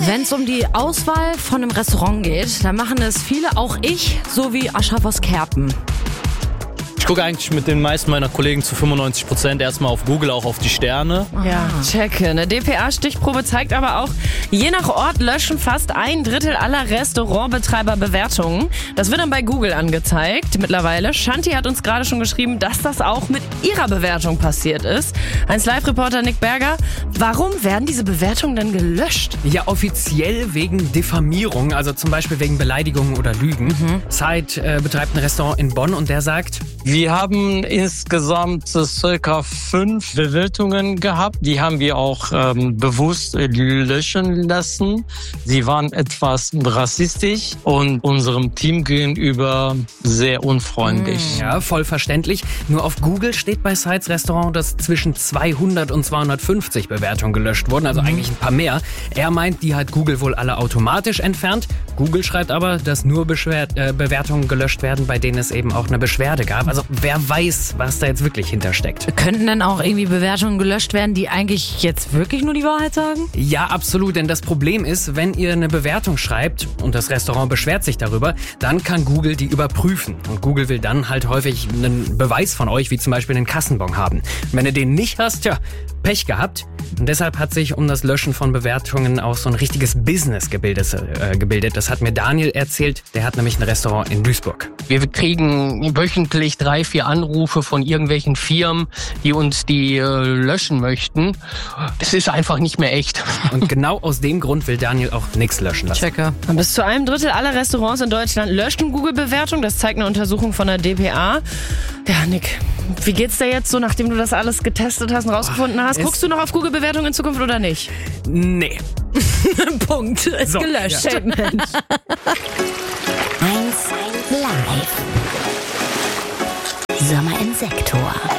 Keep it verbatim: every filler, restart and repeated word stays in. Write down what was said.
Wenn es um die Auswahl von einem Restaurant geht, dann machen es viele, auch ich, so wie Aschafos Kerpen. Ich gucke eigentlich mit den meisten meiner Kollegen zu fünfundneunzig Prozent erstmal auf Google, auch auf die Sterne. Ja, checke. Eine D P A-Stichprobe zeigt aber auch, je nach Ort löschen fast ein Drittel aller Restaurantbetreiber Bewertungen. Das wird dann bei Google angezeigt mittlerweile. Shanti hat uns gerade schon geschrieben, dass das auch mit ihrer Bewertung passiert ist. eins Live-Reporter Nick Berger, warum werden diese Bewertungen denn gelöscht? Ja, offiziell wegen Diffamierung, also zum Beispiel wegen Beleidigungen oder Lügen. Mhm. Zeit äh, betreibt ein Restaurant in Bonn und der sagt... Wir haben insgesamt circa fünf Bewertungen gehabt. Die haben wir auch ähm, bewusst löschen lassen. Sie waren etwas rassistisch und unserem Team gegenüber sehr unfreundlich. Ja, voll verständlich. Nur auf Google steht bei Sites Restaurant, dass zwischen zweihundert und zweihundertfünfzig Bewertungen gelöscht wurden, also eigentlich ein paar mehr. Er meint, die hat Google wohl alle automatisch entfernt. Google schreibt aber, dass nur Beschwer- äh, Bewertungen gelöscht werden, bei denen es eben auch eine Beschwerde gab. Also wer weiß, was da jetzt wirklich hintersteckt. Könnten denn auch irgendwie Bewertungen gelöscht werden, die eigentlich jetzt wirklich nur die Wahrheit sagen? Ja, absolut, denn das Problem ist, wenn ihr eine Bewertung schreibt und das Restaurant beschwert sich darüber, dann kann Google die überprüfen. Und Google will dann halt häufig einen Beweis von euch, wie zum Beispiel einen Kassenbon haben. Und wenn du den nicht hast, ja, Pech gehabt. Und deshalb hat sich um das Löschen von Bewertungen auch so ein richtiges Business gebildet. Äh, gebildet. Das hat mir Daniel erzählt, der hat nämlich ein Restaurant in Duisburg. Wir kriegen wöchentlich drei, vier Anrufe von irgendwelchen Firmen, die uns die äh, löschen möchten. Das ist einfach nicht mehr echt. Und genau aus dem Grund will Daniel auch nichts löschen lassen. Checke. Bis zu einem Drittel aller Restaurants in Deutschland löschen Google-Bewertungen. Das zeigt eine Untersuchung von der D P A. Ja, Nick, wie geht's dir jetzt so, nachdem du das alles getestet hast und rausgefunden hast? Guckst du noch auf Google-Bewertungen in Zukunft oder nicht? Nee. Punkt. Ist so, gelöscht. Ja. Statement. eins Live. Sommer im Sektor.